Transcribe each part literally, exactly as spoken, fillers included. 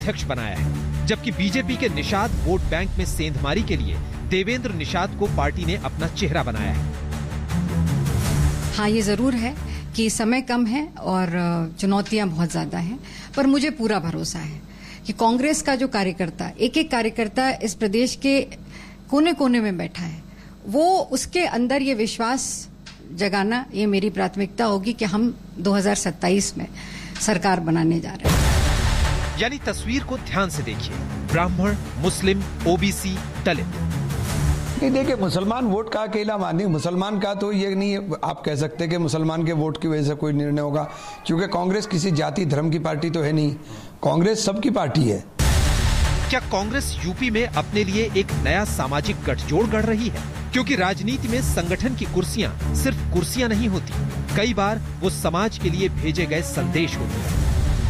अध्यक्ष बनाया है, जबकि बीजेपी के निषाद वोट बैंक में सेंधमारी के लिए देवेंद्र निषाद को पार्टी ने अपना चेहरा बनाया है। हाँ, ये जरूर है कि समय कम है और चुनौतियां बहुत ज्यादा हैं, पर मुझे पूरा भरोसा है कि कांग्रेस का जो कार्यकर्ता, एक एक कार्यकर्ता इस प्रदेश के कोने कोने में बैठा है, वो उसके अंदर ये विश्वास जगाना, ये मेरी प्राथमिकता होगी कि हम दो हज़ार सत्ताईस में सरकार बनाने जा रहे हैं। यानी तस्वीर को ध्यान से देखिए, ब्राह्मण, मुस्लिम, ओबीसी, दलित। देखिए, मुसलमान वोट का अकेला मानिए, मुसलमान का तो ये नहीं आप कह सकते कि मुसलमान के वोट की वजह से कोई निर्णय होगा, क्योंकि कांग्रेस किसी जाति धर्म की पार्टी तो है नहीं, कांग्रेस सबकी पार्टी है। क्या कांग्रेस यूपी में अपने लिए एक नया सामाजिक गठजोड़ गढ़ रही है? क्योंकि राजनीति में संगठन की कुर्सियां सिर्फ कुर्सियां नहीं होती, कई बार वो समाज के लिए भेजे गए संदेश होते हैं।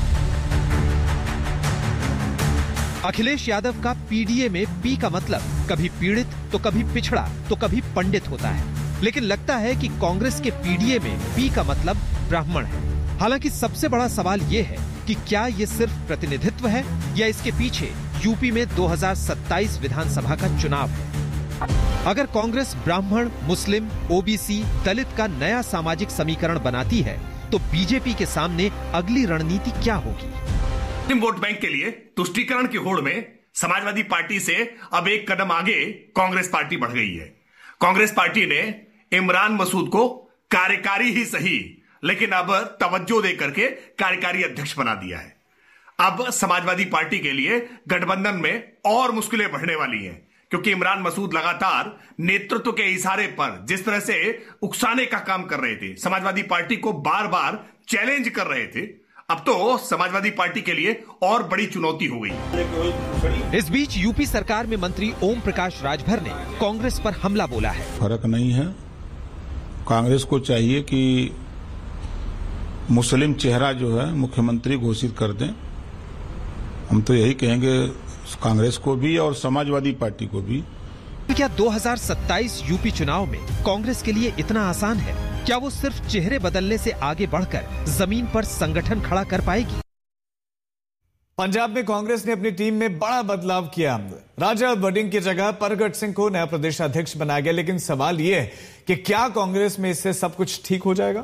अखिलेश यादव का पीडीए में पी का मतलब कभी पीड़ित तो कभी पिछड़ा तो कभी पंडित होता है, लेकिन लगता है कि कांग्रेस के पीडीए में पी का मतलब ब्राह्मण है। हालांकि सबसे बड़ा सवाल ये है कि क्या ये सिर्फ प्रतिनिधित्व है या इसके पीछे यूपी में दो हज़ार सत्ताईस विधानसभा का चुनाव है। अगर कांग्रेस ब्राह्मण, मुस्लिम, ओबीसी, दलित का नया सामाजिक समीकरण बनाती है तो बीजेपी के सामने अगली रणनीति क्या होगी? वोट बैंक के लिए तुष्टीकरण की होड़ में समाजवादी पार्टी से अब एक कदम आगे कांग्रेस पार्टी बढ़ गई है। कांग्रेस पार्टी ने इमरान मसूद को कार्यकारी ही सही, लेकिन अब तवज्जो देकर के कार्यकारी अध्यक्ष बना दिया है। अब समाजवादी पार्टी के लिए गठबंधन में और मुश्किलें बढ़ने वाली हैं, क्योंकि इमरान मसूद लगातार नेतृत्व के इशारे पर जिस तरह से उकसाने का काम कर रहे थे, समाजवादी पार्टी को बार बार चैलेंज कर रहे थे, अब तो समाजवादी पार्टी के लिए और बड़ी चुनौती हो गई। इस बीच यूपी सरकार में मंत्री ओम प्रकाश राजभर ने कांग्रेस पर हमला बोला है। फर्क नहीं है, कांग्रेस को चाहिए कि मुस्लिम चेहरा जो है मुख्यमंत्री घोषित कर दें। हम तो यही कहेंगे कांग्रेस को भी और समाजवादी पार्टी को भी। क्या दो हज़ार सत्ताईस यूपी चुनाव में कांग्रेस के लिए इतना आसान है? क्या वो सिर्फ चेहरे बदलने से आगे बढ़कर जमीन पर संगठन खड़ा कर पाएगी? पंजाब में कांग्रेस ने अपनी टीम में बड़ा बदलाव किया। राजा वडिंग की जगह परगट सिंह को नया प्रदेशाध्यक्ष बनाया गया, लेकिन सवाल ये है कि क्या कांग्रेस में इससे सब कुछ ठीक हो जाएगा?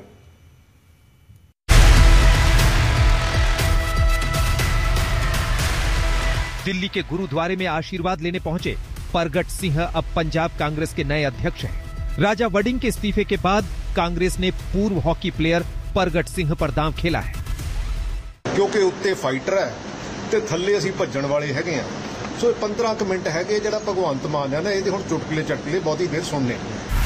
दिल्ली के गुरुद्वारे में आशीर्वाद लेने पहुंचे परगट सिंह अब पंजाब कांग्रेस के नए अध्यक्ष हैं। राजा वडिंग के इस्तीफे के बाद कांग्रेस ने पूर्व हॉकी प्लेयर परगट सिंह पर दांव खेला है। क्योंकि उत्ते फाइटर है ते थल्ले असीं भज्जण वाले हैगे आ, सो पंद्रह मिनट हैगे जिहड़ा भगवंत मान है ना, इहदे हुण चुटकले चटकले बहुती देर सुनने।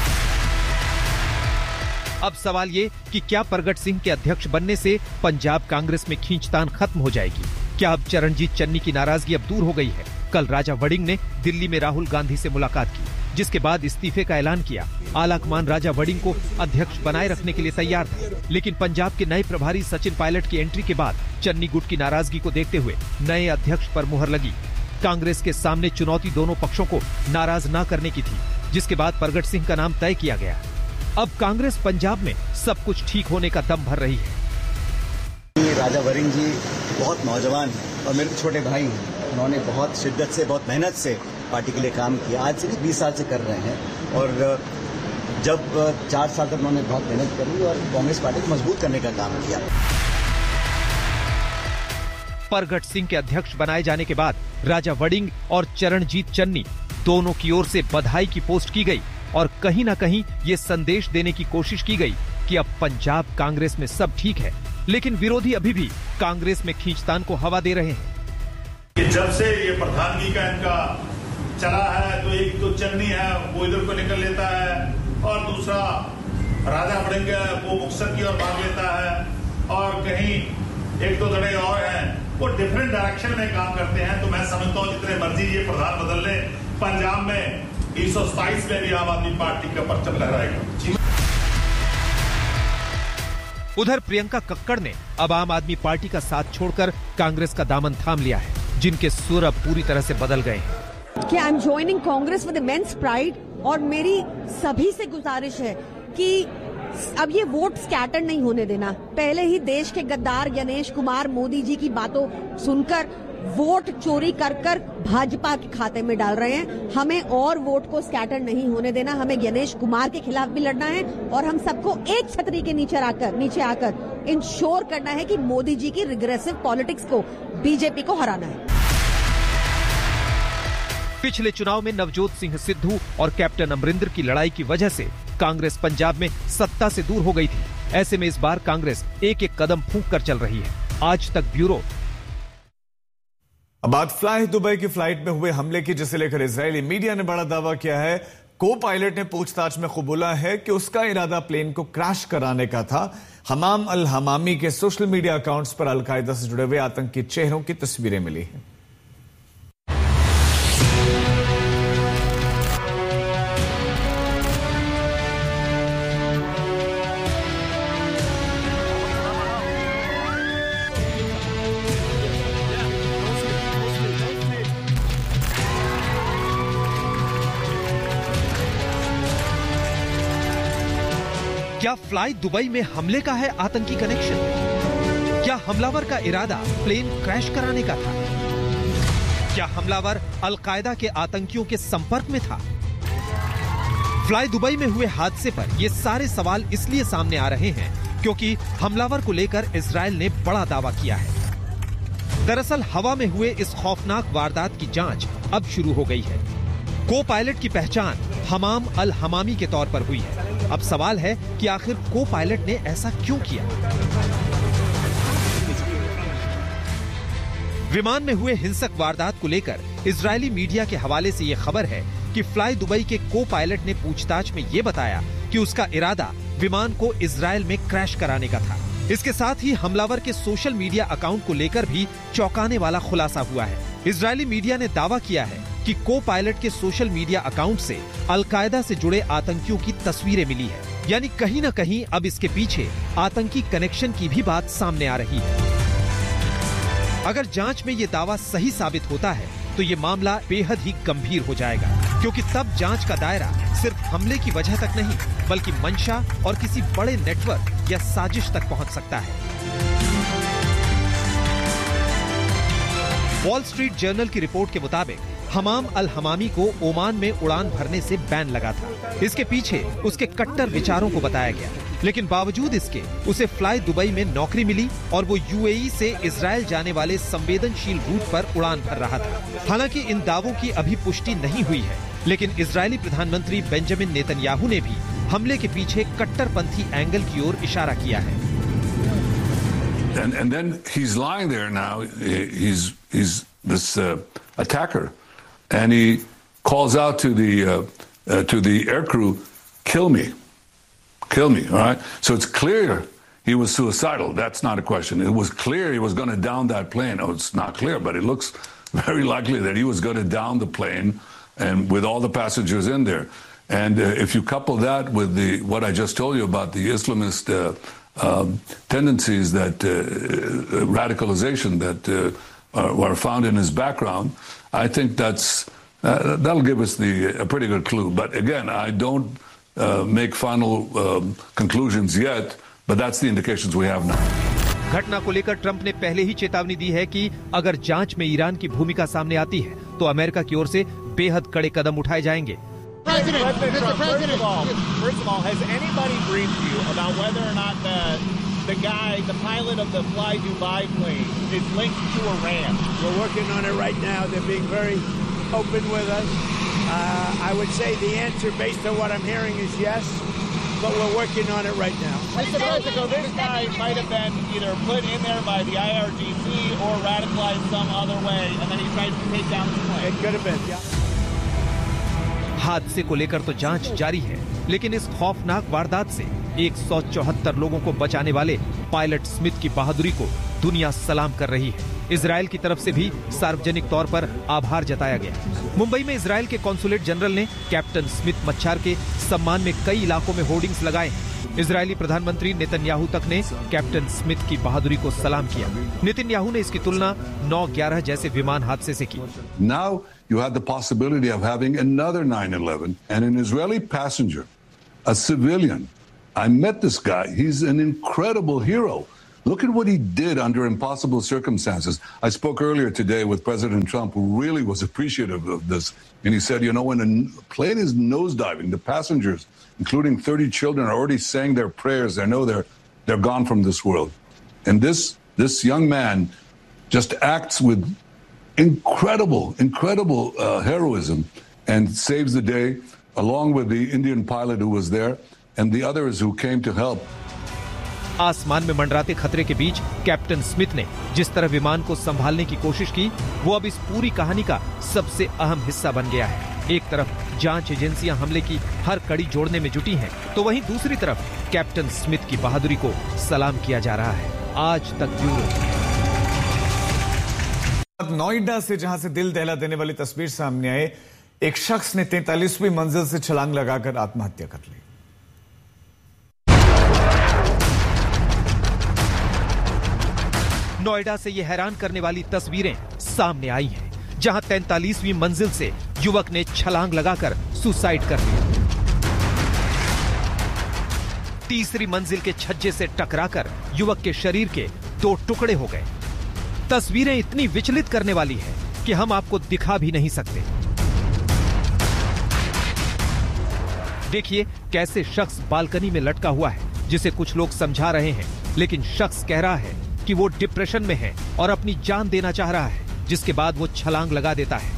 अब सवाल ये कि क्या परगट सिंह के अध्यक्ष बनने से पंजाब कांग्रेस में खींचतान खत्म हो जाएगी? क्या अब चरणजीत चन्नी की नाराजगी अब दूर हो गई है? कल राजा वडिंग ने दिल्ली में राहुल गांधी से मुलाकात की, जिसके बाद इस्तीफे का ऐलान किया। आलाकमान राजा वडिंग को अध्यक्ष बनाए रखने के लिए तैयार था, लेकिन पंजाब के नए प्रभारी सचिन पायलट की एंट्री के बाद चन्नी गुट की नाराजगी को देखते हुए नए अध्यक्ष पर मुहर लगी। कांग्रेस के सामने चुनौती दोनों पक्षों को नाराज न करने की थी, जिसके बाद परगट सिंह का नाम तय किया गया। अब कांग्रेस पंजाब में सब कुछ ठीक होने का दम भर रही है। राजा वडिंग जी बहुत नौजवान हैं और मेरे छोटे भाई हैं। उन्होंने बहुत शिद्दत से, बहुत मेहनत से पार्टी के लिए काम किया। आज से बीस साल से कर रहे हैं और जब चार साल तक उन्होंने बहुत मेहनत करी और कांग्रेस पार्टी को मजबूत करने का काम किया। परगट सिंह के अध्यक्ष बनाए जाने के बाद राजा वडिंग और चरणजीत चन्नी दोनों की ओर से बधाई की पोस्ट की गई और कहीं ना कहीं ये संदेश देने की कोशिश की गई कि अब पंजाब कांग्रेस में सब ठीक है, लेकिन विरोधी अभी भी कांग्रेस में खींचतान को हवा दे रहे हैं। कि जब से ये प्रधानगी का इनका चला है, तो एक तो चन्नी है वो इधर को निकल लेता है और दूसरा राजा वडिंग वो मुक्तसर की ओर भाग लेता है और कहीं एक दो जने और हैं वो डिफरेंट डायरेक्शन में काम करते हैं। तो मैं समझता हूँ जितने मर्जी ये प्रधान बदल ले, पंजाब में उन्नीस सौ सताईस में भी आम आदमी पार्टी का परचम लहराएगा। उधर प्रियंका कक्कड़ ने अब आम आदमी पार्टी का साथ छोड़कर कांग्रेस का दामन थाम लिया है, जिनके सुर अब पूरी तरह से बदल गए हैं। कि I am joining Congress with immense pride और मेरी सभी से गुजारिश है कि अब ये वोट स्कैटर नहीं होने देना। पहले ही देश के गद्दार गणेश कुमार मोदी जी की बातों सुनकर वोट चोरी कर कर भाजपा के खाते में डाल रहे हैं। हमें और वोट को स्कैटर नहीं होने देना। हमें गणेश कुमार के खिलाफ भी लड़ना है और हम सबको एक छतरी के नीचे आकर नीचे आकर इंश्योर करना है कि मोदी जी की रिग्रेसिव पॉलिटिक्स को, बीजेपी को हराना है। पिछले चुनाव में नवजोत सिंह सिद्धू और कैप्टन अमरिंदर की लड़ाई की वजह से कांग्रेस पंजाब में सत्ता से दूर हो गई थी। ऐसे में इस बार कांग्रेस एक एक कदम फूंक कर चल रही है। आज तक ब्यूरो। अब बात फ्लाई दुबई की फ्लाइट में हुए हमले की, जिसे लेकर इजरायली मीडिया ने बड़ा दावा किया है। को पायलट ने पूछताछ में कबूला है कि उसका इरादा प्लेन को क्रैश कराने का था। हमाम अल हमामी के सोशल मीडिया अकाउंट्स पर अलकायदा से जुड़े हुए आतंकी चेहरों की तस्वीरें मिली हैं। क्या फ्लाई दुबई में हमले का है आतंकी कनेक्शन? क्या हमलावर का इरादा प्लेन क्रैश कराने का था? क्या हमलावर अलकायदा के आतंकियों के संपर्क में था? फ्लाई दुबई में हुए हादसे पर ये सारे सवाल इसलिए सामने आ रहे हैं क्योंकि हमलावर को लेकर इजरायल ने बड़ा दावा किया है। दरअसल हवा में हुए इस खौफनाक वारदात की जांच अब शुरू हो गई है। को पायलट की पहचान हमाम अल हमामी के तौर पर हुई है। अब सवाल है कि आखिर को पायलट ने ऐसा क्यों किया? विमान में हुए हिंसक वारदात को लेकर इजरायली मीडिया के हवाले से यह खबर है कि फ्लाई दुबई के को पायलट ने पूछताछ में यह बताया कि उसका इरादा विमान को इजरायल में क्रैश कराने का था। इसके साथ ही हमलावर के सोशल मीडिया अकाउंट को लेकर भी चौंकाने वाला खुलासा हुआ है। इजरायली मीडिया ने दावा किया है कि को पायलट के सोशल मीडिया अकाउंट से अलकायदा से जुड़े आतंकियों की तस्वीरें मिली है। यानी कहीं न कहीं अब इसके पीछे आतंकी कनेक्शन की भी बात सामने आ रही है। अगर जांच में ये दावा सही साबित होता है तो ये मामला बेहद ही गंभीर हो जाएगा, क्योंकि तब जांच का दायरा सिर्फ हमले की वजह तक नहीं बल्कि मंशा और किसी बड़े नेटवर्क या साजिश तक पहुंच सकता है। वॉल स्ट्रीट जर्नल की रिपोर्ट के मुताबिक हमाम अल हमामी को ओमान में उड़ान भरने से बैन लगा था। इसके पीछे उसके कट्टर विचारों को बताया गया, लेकिन बावजूद इसके उसे फ्लाई दुबई में नौकरी मिली और वो यूएई से इजरायल जाने वाले संवेदनशील रूट पर उड़ान भर रहा था। हालांकि इन दावों की अभी पुष्टि नहीं हुई है, लेकिन इजरायली प्रधानमंत्री बेंजामिन नेतन्याहू ने भी हमले के पीछे कट्टरपंथी एंगल की ओर इशारा किया है। And, and then he's lying there now. He's he's this uh, attacker, and he calls out to the uh, uh, to the aircrew, "Kill me, kill me!" All right. So it's clear he was suicidal. That's not a question. It was clear he was going to down that plane. Oh, it's not clear, but it looks very likely that he was going to down the plane, and with all the passengers in there. And uh, if you couple that with the what I just told you about the Islamist uh, um, tendencies, that uh, radicalization that uh, are, are found in his background, I think that's uh, that'll give us the a pretty good clue. But again, I don't uh, make final um, conclusions yet, but that's the indications we have now. घटना को लेकर Trump ने पहले ही चेतावनी दी है कि अगर जांच में ईरान की भूमिका सामने आती है तो अमेरिका की ओर से बेहद कड़े कदम उठाए जाएंगे। President, President Trump, President, first of all, first of all, has anybody briefed you about whether or not the the guy, the pilot of the Fly Dubai plane, is linked to Iran? We're working on it right now. They're being very open with us. Uh, I would say the answer, based on what I'm hearing, is yes, but we're working on it right now. Mister President, so this guy might have been either put in there by the I R G C or radicalized some other way, and then he tried to take down the plane. It could have been, yeah. हादसे को लेकर तो जांच जारी है, लेकिन इस खौफनाक वारदात से एक सौ चौहत्तर लोगों को बचाने वाले पायलट स्मिथ की बहादुरी को दुनिया सलाम कर रही है। इजरायल की तरफ से भी सार्वजनिक तौर पर आभार जताया गया। मुंबई में इजरायल के कॉन्सुलेट जनरल ने कैप्टन स्मिथ मच्छार के सम्मान में कई इलाकों में होर्डिंग्स लगाए हैं। इजरायली प्रधानमंत्री नेतन्याहू तक ने कैप्टन स्मिथ की बहादुरी को सलाम किया। नेतन्याहू ने इसकी तुलना नौ ग्यारह जैसे विमान हादसे से की। Now you have the possibility of having another nine eleven and an Israeli passenger, a civilian. I met this guy. He's an incredible hero. Look at what he did under impossible circumstances. I spoke earlier today with President Trump, who really was appreciative of this. And he said, you know, when a plane is nosediving, the passengers, including thirty children, are already saying their prayers. They know they're, they're gone from this world. And this, this young man just acts with incredible, incredible uh, heroism and saves the day, along with the Indian pilot who was there and the others who came to help. आसमान में मंडराते खतरे के बीच captain Smith ने जिस तरह विमान को संभालने की कोशिश की, वो अब इस पूरी कहानी का सबसे अहम हिस्सा बन गया है। एक तरफ जांच एजेंसियां हमले की हर कड़ी जोड़ने में जुटी हैं, तो वहीं दूसरी तरफ कैप्टन स्मिथ की बहादुरी को सलाम किया जा रहा है। आज तक ब्यूरो। नोएडा से जहां से दिल दहला देने वाली तस्वीर सामने आए, एक शख्स ने तैंतालीसवीं मंजिल से छलांग लगाकर आत्महत्या कर ली। नोएडा से ये हैरान करने वाली तस्वीरें सामने आई हैं, जहां तैंतालीसवीं मंजिल से युवक ने छलांग लगाकर सुसाइड कर लिया। तीसरी मंजिल के छज्जे से टकराकर युवक के शरीर के दो टुकड़े हो गए। तस्वीरें इतनी विचलित करने वाली है कि हम आपको दिखा भी नहीं सकते। देखिए कैसे शख्स बालकनी में लटका हुआ है, जिसे कुछ लोग समझा रहे हैं, लेकिन शख्स कह रहा है कि वो डिप्रेशन में है और अपनी जान देना चाह रहा है, जिसके बाद वो छलांग लगा देता है।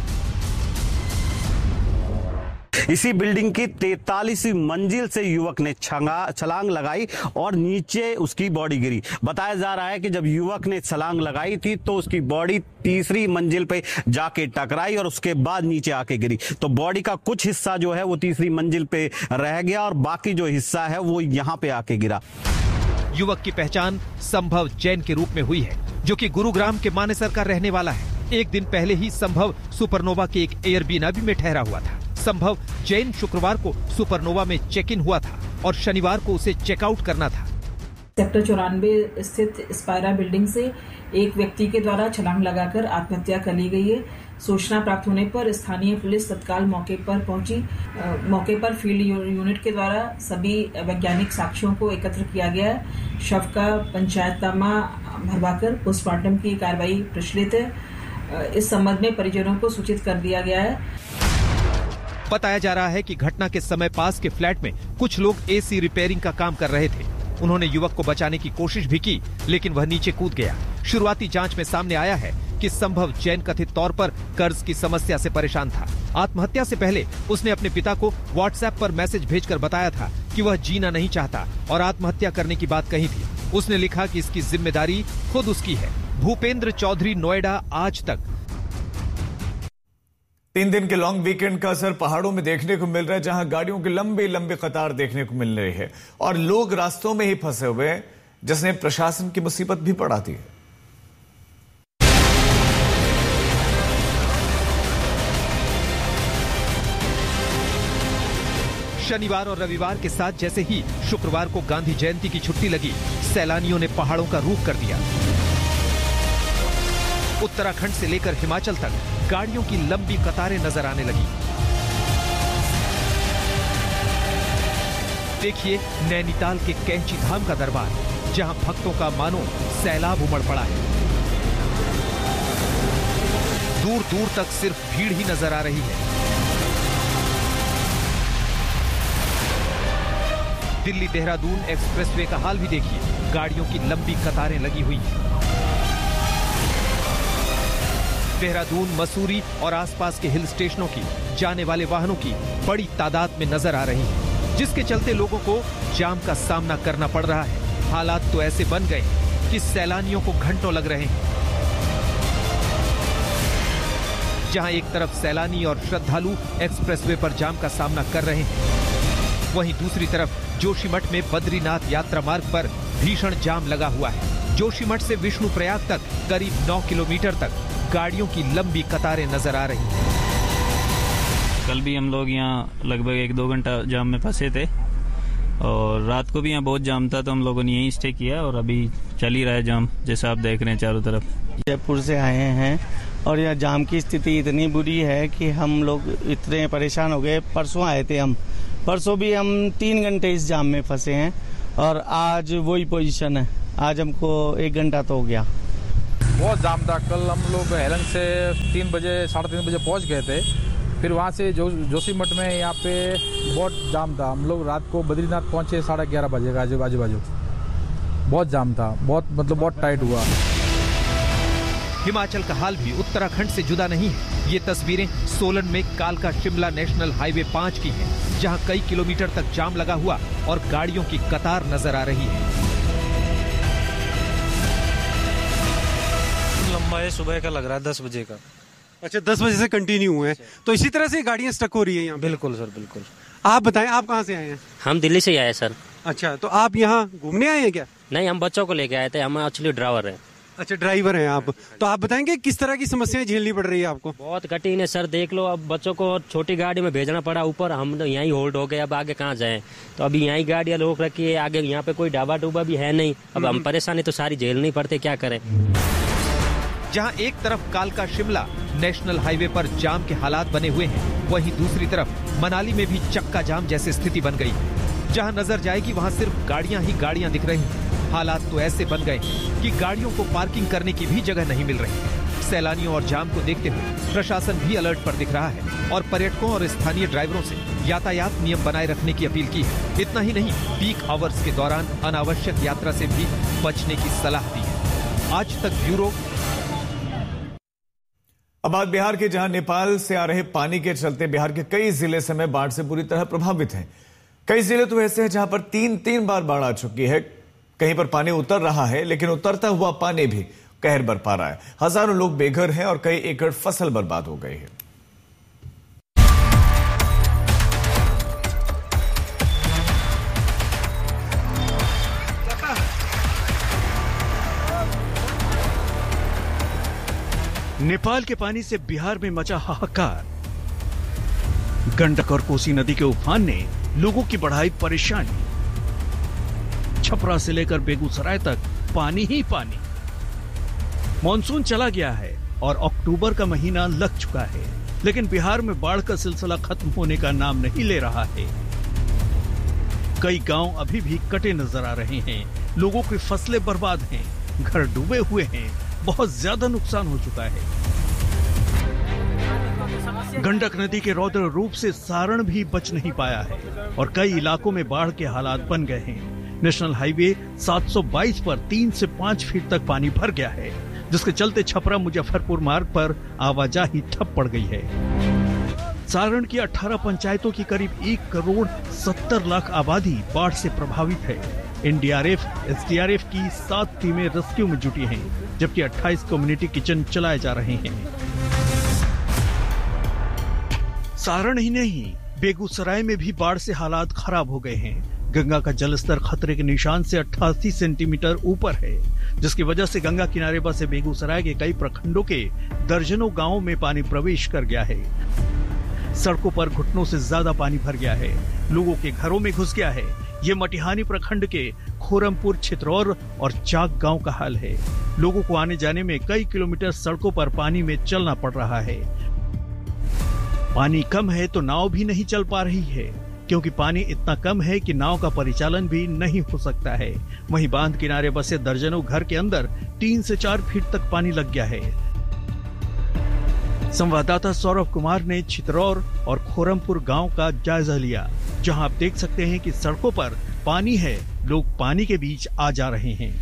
इसी बिल्डिंग की तैंतालीसवीं मंजिल से युवक ने छलांग लगाई और नीचे उसकी बॉडी गिरी। बताया जा रहा है कि जब युवक ने छलांग लगाई थी तो उसकी बॉडी तीसरी मंजिल पे जाके टकराई और उसके बाद नीचे आके गिरी। तो बॉडी का कुछ हिस्सा जो है वो तीसरी मंजिल पे रह गया और बाकी जो हिस्सा है वो यहाँ पे आके गिरा। युवक की पहचान संभव जैन के रूप में हुई है, जो कि गुरुग्राम के मानेसर का रहने वाला है। एक दिन पहले ही संभव सुपरनोवा के एक एयरबीएनबी में ठहरा हुआ था। संभव जैन शुक्रवार को सुपरनोवा में चेक इन हुआ था और शनिवार को उसे चेकआउट करना था। सेक्टर चौरानवे स्थित स्पायरा बिल्डिंग से एक व्यक्ति के द्वारा छलांग लगाकर आत्महत्या कर ली गई है। सूचना प्राप्त होने पर स्थानीय पुलिस तत्काल मौके पर पहुंची। मौके पर फील्ड यूनिट के द्वारा सभी वैज्ञानिक साक्ष्यों को एकत्र किया गया है। शव का पंचायतनामा भरवाकर पोस्टमार्टम की कार्रवाई प्रचलित है। इस संबंध में परिजनों को सूचित कर दिया गया है। बताया जा रहा है कि घटना के समय पास के फ्लैट में कुछ लोग एसी रिपेयरिंग का काम कर रहे थे। उन्होंने युवक को बचाने की कोशिश भी की, लेकिन वह नीचे कूद गया। शुरुआती जांच में सामने आया है कि संभव जैन कथित तौर पर कर्ज की समस्या से परेशान था। आत्महत्या से पहले उसने अपने पिता को व्हाट्सएप पर मैसेज भेजकर बताया था कि वह जीना नहीं चाहता और आत्महत्या करने की बात कही थी। उसने लिखा कि इसकी जिम्मेदारी खुद उसकी है। भूपेंद्र चौधरी, नोएडा, आज तक। तीन दिन के लॉन्ग वीकेंड का असर पहाड़ों में देखने को मिल रहा है, जहां गाड़ियों की लंबी लंबी कतार देखने को मिल रही है और लोग रास्तों में ही फंसे हुए हैं, जिसने प्रशासन की मुसीबत भी बढ़ा दी है। शनिवार और रविवार के साथ जैसे ही शुक्रवार को गांधी जयंती की छुट्टी लगी, सैलानियों ने पहाड़ों का रुख कर दिया। उत्तराखंड से लेकर हिमाचल तक गाड़ियों की लंबी कतारें नजर आने लगी। देखिए नैनीताल के कैंची धाम का दरबार, जहां भक्तों का मानो सैलाब उमड़ पड़ा है। दूर दूर तक सिर्फ भीड़ ही नजर आ रही है। दिल्ली देहरादून एक्सप्रेसवे का हाल भी देखिए, गाड़ियों की लंबी कतारें लगी हुई हैं। देहरादून, मसूरी और आसपास के हिल स्टेशनों की जाने वाले वाहनों की बड़ी तादाद में नजर आ रही है, जिसके चलते लोगों को जाम का सामना करना पड़ रहा है। हालात तो ऐसे बन गए कि सैलानियों को घंटों लग रहे हैं। जहां एक तरफ सैलानी और श्रद्धालु एक्सप्रेसवे पर जाम का सामना कर रहे हैं, वहीं दूसरी तरफ जोशीमठ में बद्रीनाथ यात्रा मार्ग पर भीषण जाम लगा हुआ है। जोशीमठ से विष्णुप्रयाग तक करीब नौ किलोमीटर तक गाड़ियों की लंबी कतारें नजर आ रही हैं। कल भी हम लोग यहाँ लगभग एक दो घंटा जाम में फंसे थे और रात को भी यहाँ बहुत जाम था, तो हम लोगों ने यहीं स्टे किया और अभी चल ही रहा है जाम, जैसा आप देख रहे हैं चारों तरफ। जयपुर से आए हैं और यह जाम की स्थिति इतनी बुरी है कि हम लोग इतने परेशान हो गए। परसों आए थे हम, परसों भी हम तीन घंटे इस जाम में फंसे हैं और आज वही पोजीशन है। आज हमको एक घंटा तो हो गया। बहुत जाम था। कल हम लोग हेलन से तीन बजे साढ़े तीन बजे पहुंच गए थे। फिर वहाँ से जो जोशीमठ में यहाँ पे बहुत जाम था। हम लोग रात को बद्रीनाथ पहुँचे साढ़े ग्यारह बजे आजू बाजू बाजू बहुत जाम था। बहुत मतलब बहुत टाइट हुआ। हिमाचल का हाल भी उत्तराखंड से जुदा नहीं है। ये तस्वीरें सोलन में कालका शिमला नेशनल हाईवे पाँच की हैं, जहां कई किलोमीटर तक जाम लगा हुआ और गाड़ियों की कतार नजर आ रही है। लंबा है, सुबह का लग रहा है दस बजे का। अच्छा, दस बजे से कंटिन्यू हुए हैं, तो इसी तरह से गाड़ियां स्टक हो रही हैं यहाँ? बिल्कुल सर, बिल्कुल। आप बताएं, आप कहाँ से आए हैं? हम दिल्ली से आए सर। अच्छा, तो आप यहाँ घूमने आए हैं क्या? नहीं, हम बच्चों को लेके आए थे। हम एक्चुअली ड्राइवर हैं। अच्छा, ड्राइवर हैं आप। तो आप बताएंगे किस तरह की समस्याएं झेलनी पड़ रही है आपको? बहुत कठिन है सर। देख लो, अब बच्चों को छोटी गाड़ी में भेजना पड़ा ऊपर। हम तो यहीं होल्ड हो गए, अब आगे कहाँ जाएं? तो अभी यहीं गाड़ियां रोक रखी है। आगे यहाँ पे कोई ढाबा डूबा भी है नहीं। अब हम परेशानी तो सारी झेलनी पड़ती, क्या करें। जहां एक तरफ कालका शिमला नेशनल हाईवे पर जाम के हालात बने हुए हैं, वहीं दूसरी तरफ मनाली में भी चक्का जाम जैसी स्थिति बन गई। जहां नजर जाएगी वहां सिर्फ गाड़ियां ही गाड़ियां दिख रही हैं। हालात तो ऐसे बन गए कि गाड़ियों को पार्किंग करने की भी जगह नहीं मिल रही। सैलानियों और जाम को देखते हुए प्रशासन भी अलर्ट पर दिख रहा है और पर्यटकों और स्थानीय ड्राइवरों से यातायात नियम बनाए रखने की अपील की है। इतना ही नहीं, पीक आवर्स के दौरान अनावश्यक यात्रा से भी बचने की सलाह दी है। आज तक ब्यूरो। अब बात बिहार के, जहां नेपाल से आ रहे पानी के चलते बिहार के कई जिले समय बाढ़ से बुरी तरह प्रभावित हैं। कई जिले तो ऐसे हैं जहां पर तीन तीन बार बाढ़ आ चुकी है। कहीं पर पानी उतर रहा है, लेकिन उतरता हुआ पानी भी कहर बरपा रहा है। हजारों लोग बेघर हैं और कई एकड़ फसल बर्बाद हो गई है। नेपाल के पानी से बिहार में मचा हाहाकार। गंडक और कोसी नदी के उफान ने लोगों की बढ़ाई परेशानी। छपरा से लेकर बेगूसराय तक पानी ही पानी। मॉनसून चला गया है और अक्टूबर का महीना लग चुका है, लेकिन बिहार में बाढ़ का सिलसिला खत्म होने का नाम नहीं ले रहा है। कई गांव अभी भी कटे नजर आ रहे हैं। लोगों की फसलें बर्बाद हैं, घर डूबे हुए हैं, बहुत ज्यादा नुकसान हो चुका है। गंडक नदी के रौद्र रूप से सारण भी बच नहीं पाया है और कई इलाकों में बाढ़ के हालात बन गए हैं। नेशनल हाईवे सात सौ बाईस पर तीन से पाँच फीट तक पानी भर गया है, जिसके चलते छपरा मुजफ्फरपुर मार्ग पर आवाजाही ठप पड़ गई है। सारण की अठारह पंचायतों की करीब एक करोड़ सत्तर लाख आबादी बाढ़ से प्रभावित है। एनडीआरएफ, एसडीआरएफ की सात टीमें रेस्क्यू में जुटी हैं, जबकि अट्ठाईस कम्युनिटी किचन चलाए जा रहे हैं। सारण ही नहीं, बेगूसराय में भी बाढ़ से हालात खराब हो गए हैं। गंगा का जलस्तर खतरे के निशान से अट्ठासी सेंटीमीटर ऊपर है, जिसकी वजह से गंगा किनारे बसे बेगूसराय के कई प्रखंडों के दर्जनों गांवों में पानी प्रवेश कर गया है। सड़कों पर घुटनों से ज्यादा पानी भर गया है, लोगों के घरों में घुस गया है। ये मटिहानी प्रखंड के खोरमपुर, छितरौर और चाक गांव का हाल है। लोगों को आने जाने में कई किलोमीटर सड़कों पर पानी में चलना पड़ रहा है। पानी कम है तो नाव भी नहीं चल पा रही है, क्योंकि पानी इतना कम है कि नाव का परिचालन भी नहीं हो सकता है। वहीं बांध किनारे बसे दर्जनों घर के अंदर तीन से चार फीट तक पानी लग गया है। संवाददाता सौरभ कुमार ने छितरौर और खोरमपुर गांव का जायजा लिया, जहां आप देख सकते हैं कि सड़कों पर पानी है, लोग पानी के बीच आ जा रहे हैं।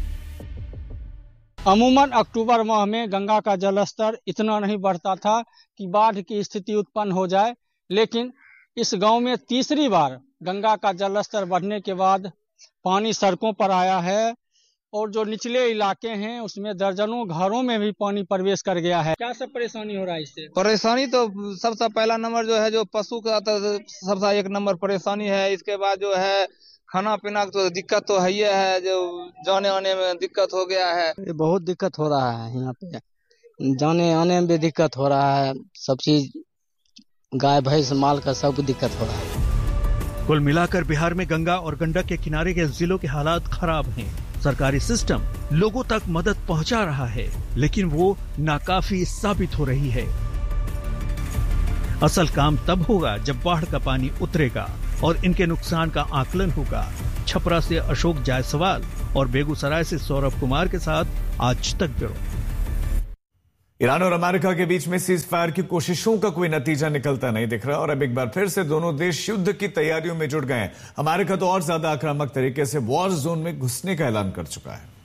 अमूमन अक्टूबर माह में गंगा का जलस्तर इतना नहीं बढ़ता था कि बाढ़ की स्थिति उत्पन्न हो जाए, लेकिन इस गांव में तीसरी बार गंगा का जलस्तर बढ़ने के बाद पानी सड़कों पर आया है और जो निचले इलाके हैं उसमें दर्जनों घरों में भी पानी प्रवेश कर गया है। क्या सब परेशानी हो रहा है इससे? परेशानी तो सबसे पहला नंबर जो है जो पशु का तो सबसे एक नंबर परेशानी है। इसके बाद जो है खाना पीना तो दिक्कत तो है ही है, जो जाने आने में दिक्कत हो गया है। बहुत दिक्कत हो रहा है यहाँ पे, जाने आने में भी दिक्कत हो रहा है। सब चीज गाय भैंस माल का सब दिक्कत हो रहा है। कुल मिलाकर बिहार में गंगा और गंडक के किनारे के जिलों के हालात खराब हैं। सरकारी सिस्टम लोगों तक मदद पहुंचा रहा है, लेकिन वो नाकाफी साबित हो रही है। असल काम तब होगा जब बाढ़ का पानी उतरेगा और इनके नुकसान का आकलन होगा। छपरा से अशोक जायसवाल और बेगूसराय से सौरभ कुमार के साथ आज तक ब्यूरो। ईरान और अमेरिका के बीच में सीज फायर की कोशिशों का कोई नतीजा निकलता नहीं दिख रहा और अब एक बार फिर से दोनों देश युद्ध की तैयारियों में जुट गए हैं। अमेरिका तो और ज्यादा आक्रामक तरीके से वॉर जोन में घुसने का ऐलान कर चुका है।